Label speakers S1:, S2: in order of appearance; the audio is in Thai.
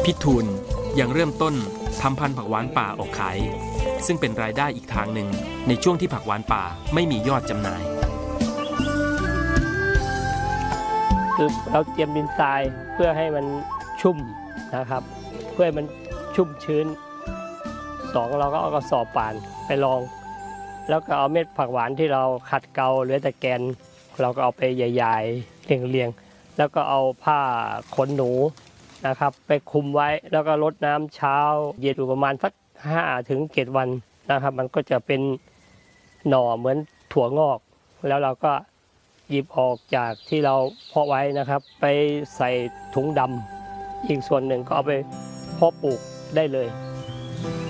S1: พิทูลยังเริ่มต้นทำพันธุ์ผักหวานป่าออกขายซึ่งเป็นรายได้อีกทางหนึ่งในช่วงที่ผักหวานป่าไม่มียอดจำหน่าย
S2: คือเราเตรียมดินทรายเพื่อให้มันชุ่มนะครับเพื่อให้มันชุ่มชื้นเราก็เอากระสอบป่านไปรองแล้วก็เอาเม็ดผักหวานที่เราขัดเกลาเหลือแต่แกนเราก็เอาไปใหญ่ๆเรียงๆแล้วก็เอาผ้าขนหนูนะครับไปคลุมไว้แล้วก็รดน้ำเช้าเย็นอยู่ประมาณสัก5 ถึง 7 วันนะครับมันก็จะเป็นหน่อเหมือนถั่วงอกแล้วเราก็หยิบออกจากที่เราเพาะไว้นะครับไปใส่ถุงดำอีกส่วนหนึ่งก็เอาไปเพาะปลูกได้เลย